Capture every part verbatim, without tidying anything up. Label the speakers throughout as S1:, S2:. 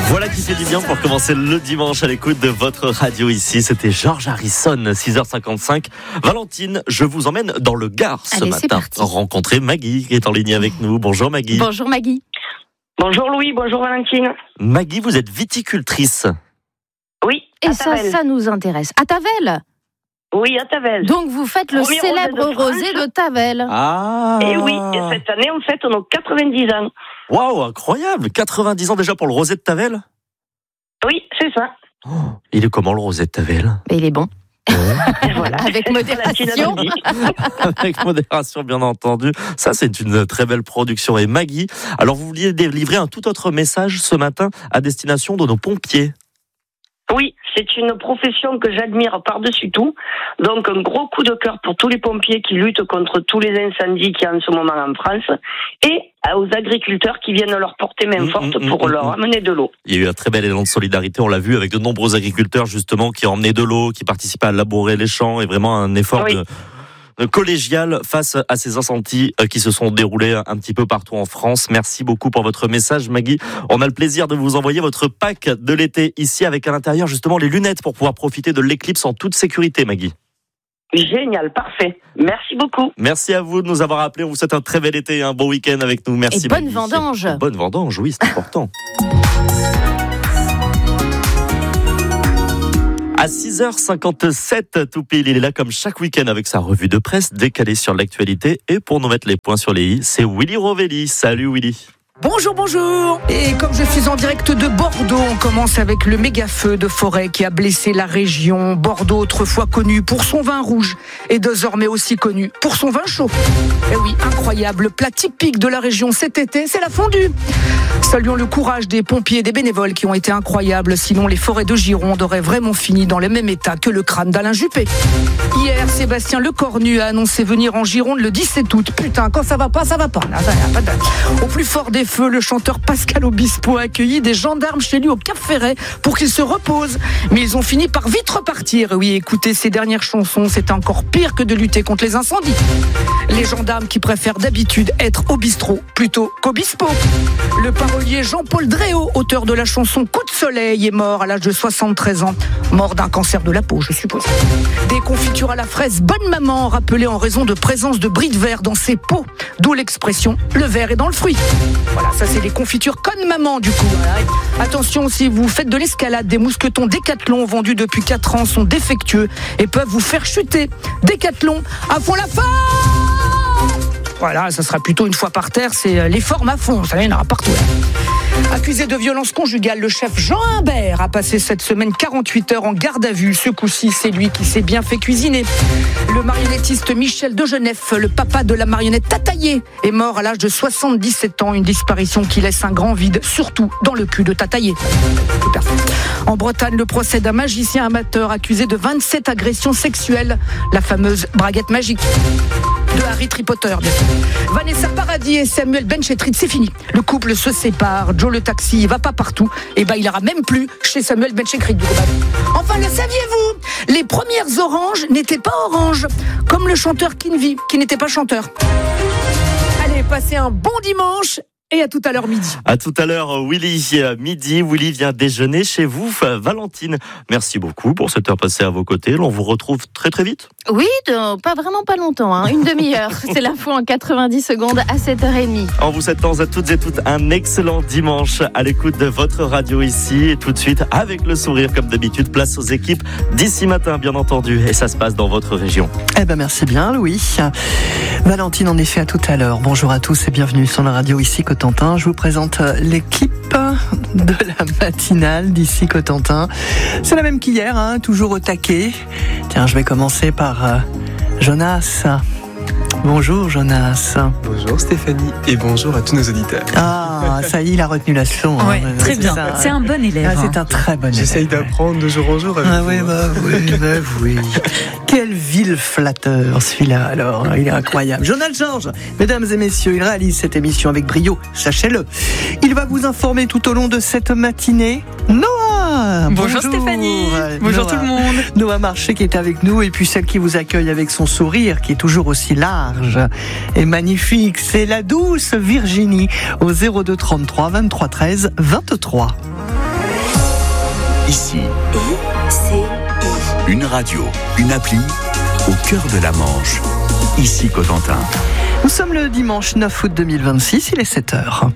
S1: Voilà qui fait du bien pour commencer le dimanche à l'écoute de votre radio ici. C'était George Harrison, six heures cinquante-cinq. Valentine, je vous emmène dans le Gard ce
S2: Allez,
S1: matin. Rencontrer Maggie qui est en ligne avec nous. Bonjour Maggie.
S2: Bonjour Maggie.
S3: Bonjour Louis, bonjour Valentine.
S1: Maggie, vous êtes viticultrice.
S3: Oui,
S2: Et
S3: à
S2: ça,
S3: Tavel.
S2: ça nous intéresse. À Tavel.
S3: Oui, à Tavel.
S2: Donc vous faites le
S3: Premier
S2: célèbre
S3: rosé de
S2: rosé de Tavel.
S1: Ah.
S3: Et oui, et cette année, on fête nos quatre-vingt-dix ans.
S1: Waouh, incroyable. quatre-vingt-dix ans déjà pour le rosé de Tavel.
S3: Oui, c'est ça.
S1: Oh, il est comment le rosé de Tavel?
S2: Et il est bon.
S3: Et voilà.
S2: Avec modération.
S3: Valentine a dit.
S1: Avec modération, bien entendu. Ça, c'est une très belle production. Et Maggie, alors vous vouliez délivrer un tout autre message ce matin à destination de nos pompiers.
S3: Oui, c'est une profession que j'admire par-dessus tout. Donc, un gros coup de cœur pour tous les pompiers qui luttent contre tous les incendies qu'il y a en ce moment en France et aux agriculteurs qui viennent leur porter main
S1: Mmh,
S3: forte
S1: mmh,
S3: pour
S1: mmh,
S3: leur
S1: mmh.
S3: amener de l'eau.
S1: Il y a eu un très bel élan de solidarité, on l'a vu avec de nombreux agriculteurs justement qui ont emmené de l'eau, qui participaient à labourer les champs et vraiment un effort
S3: Oui.
S1: de, de collégial face à ces incendies qui se sont déroulés un petit peu partout en France. Merci beaucoup pour votre message Maggie. On a le plaisir de vous envoyer votre pack de l'été ici avec à l'intérieur justement les lunettes pour pouvoir profiter de l'éclipse en toute sécurité Maggie.
S3: Génial, parfait. Merci beaucoup.
S1: Merci à vous de nous avoir appelés. On vous souhaite un très bel été et un bon week-end avec nous. Merci
S2: Et bonne
S1: Maggie.
S2: vendange.
S1: Bonne vendange, oui, c'est important. À six heures cinquante-sept, tout pile, il est là comme chaque week-end avec sa revue de presse décalée sur l'actualité. Et pour nous mettre les points sur les i, c'est Willy Rovelli. Salut Willy.
S4: Bonjour, bonjour. Et comme je suis en direct de Bordeaux, on commence avec le méga feu de forêt qui a blessé la région. Bordeaux, autrefois connu pour son vin rouge, est désormais aussi connu pour son vin chaud. Et oui, incroyable, le plat typique de la région cet été, c'est la fondue. Saluons le courage des pompiers et des bénévoles qui ont été incroyables, sinon les forêts de Gironde auraient vraiment fini dans le même état que le crâne d'Alain Juppé. Hier, Sébastien Lecornu a annoncé venir en Gironde le dix-sept août. Putain, quand ça va pas, ça va pas. Au plus fort des feux, le chanteur Pascal Obispo a accueilli des gendarmes chez lui au Cap Ferret pour qu'il se repose. Mais ils ont fini par vite repartir. Oui, écoutez ses dernières chansons, c'était encore pire que de lutter contre les incendies. Les gendarmes qui préfèrent d'habitude être au bistrot plutôt qu'Obispo. Le parolier Jean-Paul Dréau, auteur de la chanson Coup de soleil, est mort à l'âge de soixante-treize ans. Mort d'un cancer de la peau, je suppose. Des confitures à la fraise Bonne Maman, rappelées en raison de présence de bris de verre dans ses pots. D'où l'expression « le verre est dans le fruit ». Voilà, ça c'est les confitures Conne Maman du coup. Voilà. Attention, si vous faites de l'escalade, des mousquetons Décathlon vendus depuis quatre ans sont défectueux et peuvent vous faire chuter. Décathlon, à fond la forme. Voilà, ça sera plutôt une fois par terre, c'est les formes à fond, ça y en aura partout. Accusé de violence conjugale, le chef Jean Humbert a passé cette semaine quarante-huit heures en garde à vue. Ce coup-ci, c'est lui qui s'est bien fait cuisiner. Le marionnettiste Michel Degenef, le papa de la marionnette Tataillé, est mort à l'âge de soixante-dix-sept ans. Une disparition qui laisse un grand vide, surtout dans le cul de Tataillé. En Bretagne, le procès d'un magicien amateur accusé de vingt-sept agressions sexuelles, la fameuse braguette magique de Harry Potter. Vanessa Paradis et Samuel Benchetrit, c'est fini. Le couple se sépare. Joe le taxi, il va pas partout. Et ben, il ira même plus chez Samuel Benchetrit. Enfin, le saviez-vous? Les premières oranges n'étaient pas oranges, comme le chanteur Kinvi, qui n'était pas chanteur. Allez, passez un bon dimanche. Et à tout à l'heure midi.
S1: À tout à l'heure, Willy, midi. Willy vient déjeuner chez vous. Valentine, merci beaucoup pour cette heure passée à vos côtés. On vous retrouve très très vite.
S2: Oui, de, pas vraiment pas longtemps, hein, une demi-heure. C'est l'info en quatre-vingt-dix secondes à sept heures trente.
S1: En vous souhaitant à toutes et toutes un excellent dimanche à l'écoute de votre radio ici. Et tout de suite, avec le sourire comme d'habitude, place aux équipes d'ici matin, bien entendu. Et ça se passe dans votre région.
S5: Eh ben merci bien, Louis. Valentine, en effet, à tout à l'heure. Bonjour à tous et bienvenue sur la radio ici Cotentin. Je vous présente l'équipe de la matinale d'ici Cotentin. C'est la même qu'hier, hein, toujours au taquet. Tiens, je vais commencer par euh, Jonas. Bonjour Jonas.
S6: Bonjour Stéphanie et bonjour à tous nos auditeurs.
S5: Ah, ça y est, il a retenu la leçon.
S7: Oui,
S5: hein.
S7: très
S5: C'est
S7: bien.
S5: ça.
S7: C'est un bon élève.
S5: Ah, c'est un très bon élève.
S6: J'essaye d'apprendre de jour en jour avec
S5: Ah
S6: vous.
S5: oui, bah oui, bah oui. Quel vil flatteur celui-là, alors. Il est incroyable. Jonathan Georges, mesdames et messieurs, il réalise cette émission avec brio, sachez-le. Il va vous informer tout au long de cette matinée. Noah!
S7: Bonjour Stéphanie. Bonjour
S5: Noah.
S7: tout le monde.
S5: Noah Marché qui est avec nous et puis celle qui vous accueille avec son sourire qui est toujours aussi large et magnifique. C'est la douce Virginie au zéro deux trente-trois vingt-trois treize vingt-trois.
S8: ici.
S9: I C I.
S8: Une radio, une appli, au cœur de la Manche. Ici Cotentin.
S5: Nous sommes le dimanche neuf août deux mille vingt-six, il est sept heures.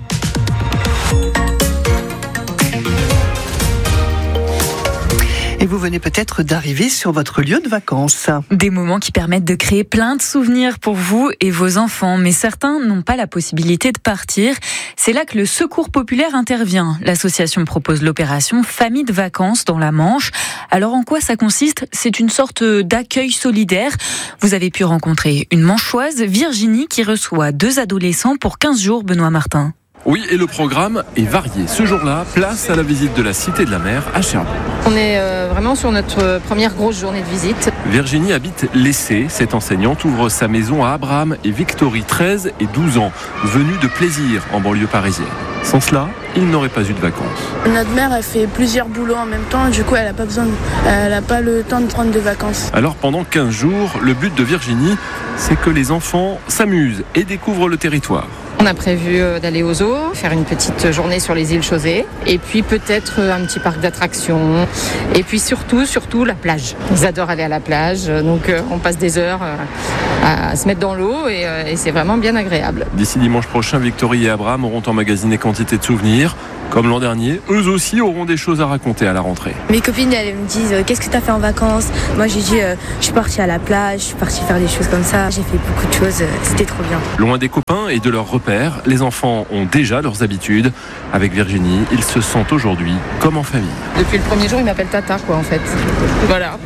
S5: Et vous venez peut-être d'arriver sur votre lieu de vacances.
S7: Des moments qui permettent de créer plein de souvenirs pour vous et vos enfants. Mais certains n'ont pas la possibilité de partir. C'est là que le Secours populaire intervient. L'association propose l'opération Famille de vacances dans la Manche. Alors en quoi ça consiste ? C'est une sorte d'accueil solidaire. Vous avez pu rencontrer une Manchoise, Virginie, qui reçoit deux adolescents pour quinze jours, Benoît Martin.
S10: Oui, et le programme est varié. Ce jour-là, place à la visite de la Cité de la Mer à Cherbourg.
S11: On est euh, vraiment sur notre première grosse journée de visite.
S10: Virginie habite l'Essai. Cette enseignante ouvre sa maison à Abraham et Victory, treize et douze ans, venus de Plaisir en banlieue parisienne. Sans cela, ils n'auraient pas eu de vacances.
S12: Notre mère, elle fait plusieurs boulots en même temps, du coup, elle n'a pas besoin, de, elle n'a pas le temps de prendre des vacances.
S10: Alors pendant quinze jours, le but de Virginie, c'est que les enfants s'amusent et découvrent le territoire.
S11: On a prévu d'aller au zoo, faire une petite journée sur les îles Chausée, et puis peut-être un petit parc d'attractions, et puis surtout, surtout la plage. Ils adorent aller à la plage, donc on passe des heures à se mettre dans l'eau, et, et c'est vraiment bien agréable.
S10: D'ici dimanche prochain, Victory et Abraham auront emmagasiné quantité de souvenirs. Comme l'an dernier, eux aussi auront des choses à raconter à la rentrée.
S13: Mes copines, elles me disent euh, « Qu'est-ce que tu as fait en vacances ?» Moi, j'ai dit euh, « Je suis partie à la plage, je suis partie faire des choses comme ça. J'ai fait beaucoup de choses, euh, c'était trop bien. »
S10: Loin des copains et de leurs repères, les enfants ont déjà leurs habitudes. Avec Virginie, ils se sentent aujourd'hui comme en famille.
S11: Depuis le premier jour, ils m'appellent Tata, quoi, en fait. Voilà.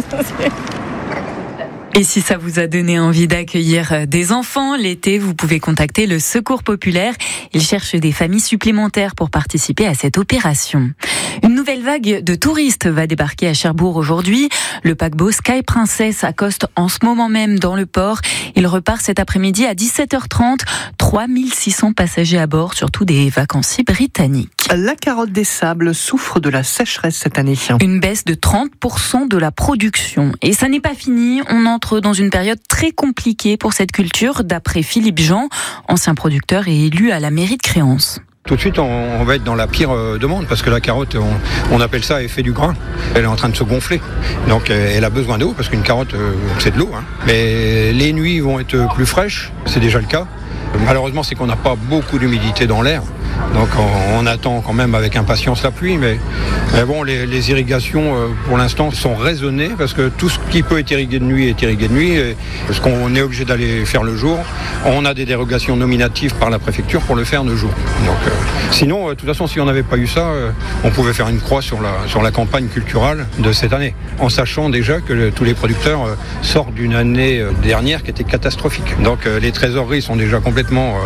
S7: Et si ça vous a donné envie d'accueillir des enfants, l'été, vous pouvez contacter le Secours populaire. Ils cherchent des familles supplémentaires pour participer à cette opération. Une nouvelle vague de touristes va débarquer à Cherbourg aujourd'hui. Le paquebot Sky Princess accoste en ce moment même dans le port. Il repart cet après-midi à dix-sept heures trente. trois mille six cents passagers à bord, surtout des vacanciers britanniques.
S5: La carotte des sables souffre de la sécheresse cette année.
S7: Une baisse de trente pour cent de la production. Et ça n'est pas fini. On entre dans une période très compliquée pour cette culture, d'après Philippe Jean, ancien producteur et élu à la mairie de Créance.
S14: Tout de suite, on, on va être dans la pire euh, demande parce que la carotte, on, on appelle ça effet du grain. Elle est en train de se gonfler. Donc euh, elle a besoin d'eau parce qu'une carotte, euh, c'est de l'eau. Hein. Mais les nuits vont être plus fraîches, c'est déjà le cas. Malheureusement, c'est qu'on n'a pas beaucoup d'humidité dans l'air. Donc on, on attend quand même avec impatience la pluie. Mais, mais bon, les, les irrigations, euh, pour l'instant, sont raisonnées parce que tout ce qui peut être irrigué de nuit est irrigué de nuit. Et ce qu'on est obligé d'aller faire le jour, on a des dérogations nominatives par la préfecture pour le faire de jour. Donc, euh, sinon, euh, de toute façon, si on n'avait pas eu ça, euh, on pouvait faire une croix sur la, sur la campagne culturelle de cette année. En sachant déjà que le, tous les producteurs euh, sortent d'une année euh, dernière qui était catastrophique. Donc euh, les trésoreries sont déjà complètement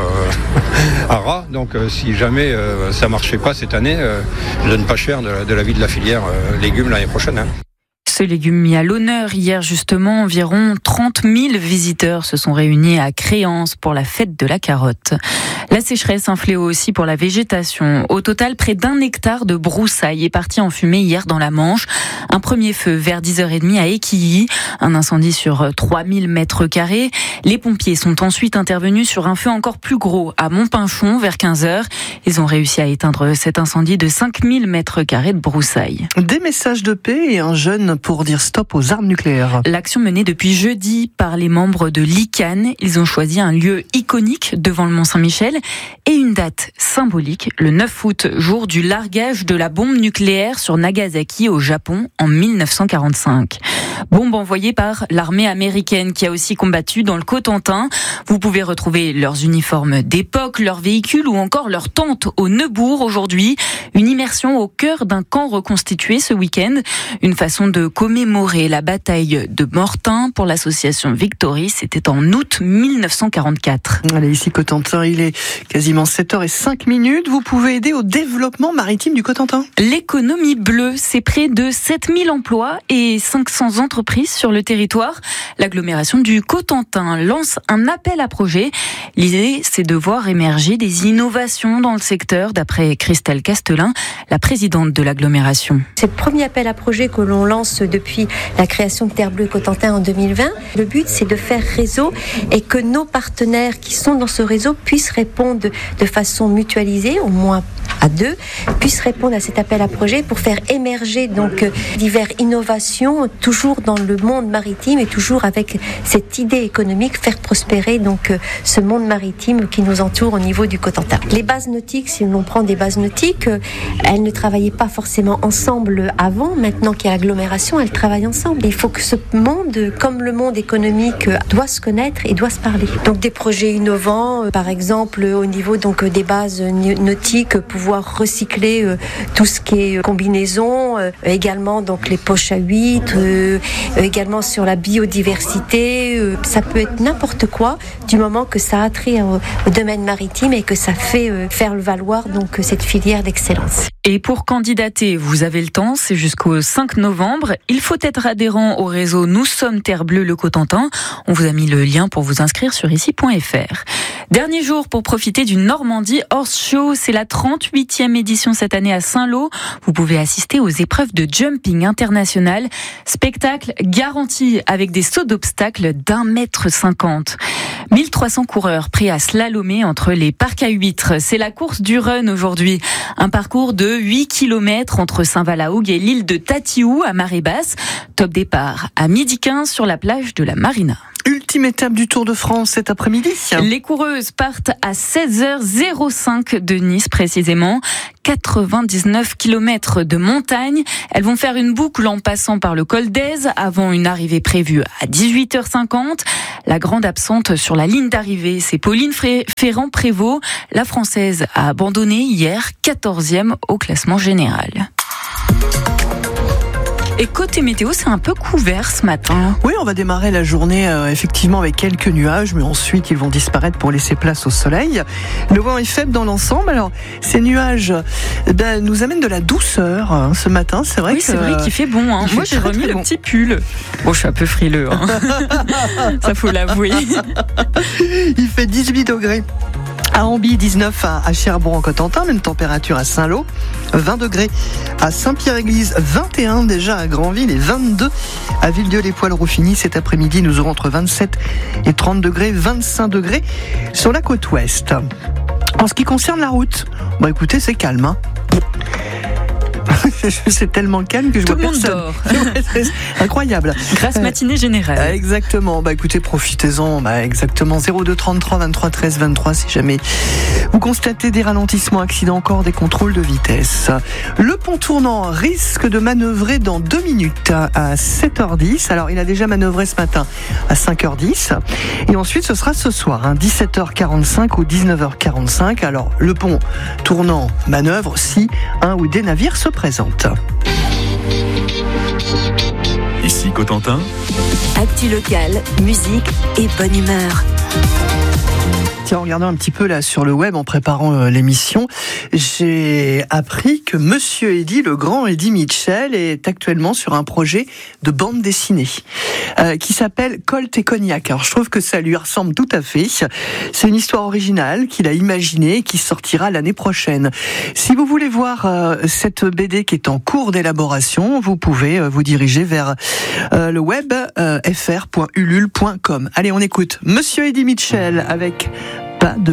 S14: euh, à ras. Donc euh, si jamais euh, ça marchait pas cette année, euh, je donne pas cher de, de la vie de la filière euh, légumes l'année prochaine. Hein.
S7: Ce légume mis à l'honneur hier justement, environ trente mille visiteurs se sont réunis à Créance pour la fête de la carotte. La sécheresse, un fléau aussi pour la végétation. Au total, près d'un hectare de broussailles est parti en fumée hier dans la Manche. Un premier feu vers dix heures trente à Équilly, un incendie sur trois mille mètres carrés. Les pompiers sont ensuite intervenus sur un feu encore plus gros à Montpinchon vers quinze heures. Ils ont réussi à éteindre cet incendie de cinq mille mètres carrés de broussailles.
S5: Des messages de paix et un jeune pour dire stop aux armes nucléaires.
S7: L'action menée depuis jeudi par les membres de l'I C A N. Ils ont choisi un lieu iconique devant le Mont-Saint-Michel et une date symbolique, le neuf août, jour du largage de la bombe nucléaire sur Nagasaki au Japon en mille neuf cent quarante-cinq. Bombe envoyée par l'armée américaine qui a aussi combattu dans le Cotentin. Vous pouvez retrouver leurs uniformes d'époque, leurs véhicules ou encore leurs tentes au Neubourg aujourd'hui. Une immersion au cœur d'un camp reconstitué ce week-end. Une façon de commémorer la bataille de Mortain pour l'association Victory. C'était en août mille neuf cent quarante-quatre.
S5: Allez, ici Cotentin, il est quasiment sept heures cinq minutes. Vous pouvez aider au développement maritime du Cotentin.
S7: L'économie bleue, c'est près de sept mille emplois et cinq cents entreprises sur le territoire. L'agglomération du Cotentin lance un appel à projet. L'idée, c'est de voir émerger des innovations dans le secteur, d'après Christelle Castelin, la présidente de l'agglomération.
S15: C'est le premier appel à projet que l'on lance depuis la création de Terre Bleue Cotentin en deux mille vingt. Le but, c'est de faire réseau et que nos partenaires qui sont dans ce réseau puissent répondre de façon mutualisée, au moins à deux, puisse répondre à cet appel à projet pour faire émerger donc diverses innovations, toujours dans le monde maritime et toujours avec cette idée économique, faire prospérer donc ce monde maritime qui nous entoure au niveau du Cotentin. Les bases nautiques, si l'on prend des bases nautiques, elles ne travaillaient pas forcément ensemble avant. Maintenant qu'il y a l'agglomération, elles travaillent ensemble. Il faut que ce monde, comme le monde économique, doit se connaître et doit se parler. Donc des projets innovants, par exemple au niveau donc des bases nautiques, pouvoir recycler tout ce qui est combinaison, également donc les poches à huit, également sur la biodiversité. Ça peut être n'importe quoi du moment que ça a trait au, au domaine maritime et que ça fait euh, faire valoir donc cette filière d'excellence.
S7: Et pour candidater, vous avez le temps, c'est jusqu'au cinq novembre. Il faut être adhérent au réseau Nous sommes Terre Bleue le Cotentin. On vous a mis le lien pour vous inscrire sur ici point f r. Dernier jour pour profiter du Normandie Horse Show. C'est la trente-huitième édition cette année à Saint-Lô. Vous pouvez assister aux épreuves de jumping international. Spectacle garanti avec des sauts d'obstacles d'un mètre cinquante. mille trois cents coureurs prêts à slalomer entre les parcs à huîtres. C'est la course du run aujourd'hui. Un parcours de huit kilomètres entre Saint-Valahougue et l'île de Tatiou à marée basse. Top départ à midi quinze sur la plage de la Marina.
S5: Ultime étape du Tour de France cet après-midi.
S7: Les coureuses partent à seize heures cinq de Nice précisément. quatre-vingt-dix-neuf kilomètres de montagne. Elles vont faire une boucle en passant par le col d'Aise avant une arrivée prévue à dix-huit heures cinquante. La grande absente sur la ligne d'arrivée, c'est Pauline Ferrand-Prévot. La Française a abandonné hier, quatorzième au classement général. Et côté météo, c'est un peu couvert ce matin.
S5: Oui, on va démarrer la journée euh, effectivement avec quelques nuages, mais ensuite ils vont disparaître pour laisser place au soleil. Le vent est faible dans l'ensemble. Alors, ces nuages ben, nous amènent de la douceur hein, ce matin. C'est vrai
S7: oui,
S5: que
S7: c'est vrai qu'il fait bon. Hein. Moi, j'ai remis le bon. petit pull. Bon, je suis un peu frileux. Hein. Ça, faut l'avouer.
S5: Il fait dix-huit degrés. À Amby, dix-neuf à Cherbourg en Cotentin, même température à Saint-Lô, vingt degrés à Saint-Pierre-Église, vingt et un déjà à Granville et vingt-deux à Villedieu-les-Poils-Rouffigny. Cet après-midi, nous aurons entre vingt-sept et trente degrés, vingt-cinq degrés sur la côte ouest. En ce qui concerne la route, bah écoutez, c'est calme, hein. C'est tellement calme que je
S7: Tout
S5: vois
S7: personne.
S5: Tout le monde dort. C'est incroyable.
S7: Grâce matinée générale.
S5: Euh, exactement. Bah écoutez, profitez-en. Bah exactement. zéro deux trente-trois vingt-trois treize vingt-trois si jamais vous constatez des ralentissements, accidents, encore des contrôles de vitesse. Le pont tournant risque de manœuvrer dans deux minutes à sept heures dix. Alors il a déjà manœuvré ce matin à cinq heures dix. Et ensuite ce sera ce soir, hein, dix-sept heures quarante-cinq ou dix-neuf heures quarante-cinq. Alors le pont tournant manœuvre si un ou des navires se présentent.
S8: Ici Cotentin.
S9: Actu locale, musique et bonne humeur.
S5: Tiens, en regardant un petit peu là sur le web en préparant euh, l'émission, j'ai appris que Monsieur Eddy, le grand Eddy Mitchell, est actuellement sur un projet de bande dessinée euh, qui s'appelle Colt et Cognac. Alors je trouve que ça lui ressemble tout à fait. C'est une histoire originale qu'il a imaginée et qui sortira l'année prochaine. Si vous voulez voir euh, cette B D qui est en cours d'élaboration, vous pouvez euh, vous diriger vers euh, le web euh, f r point ulule point com. Allez, on écoute Monsieur Eddy Mitchell avec Pas de